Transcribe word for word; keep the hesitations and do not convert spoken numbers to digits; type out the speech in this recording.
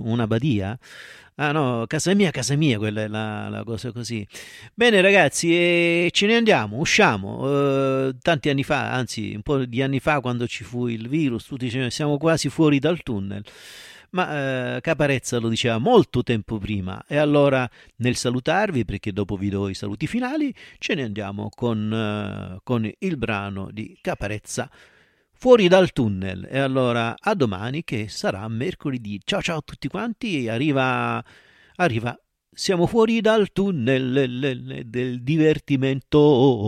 una badia? Ah no, casa mia, casa mia, quella è la, la cosa così. Bene ragazzi, e ce ne andiamo, usciamo. Eh, tanti anni fa, anzi un po' di anni fa, quando ci fu il virus, tutti dicevano siamo quasi fuori dal tunnel. Ma eh, Caparezza lo diceva molto tempo prima. E allora, nel salutarvi, perché dopo vi do i saluti finali, ce ne andiamo con, eh, con il brano di Caparezza, Fuori dal tunnel. E allora a domani che sarà mercoledì. Ciao ciao a tutti quanti. Arriva, arriva. Siamo fuori dal tunnel del divertimento.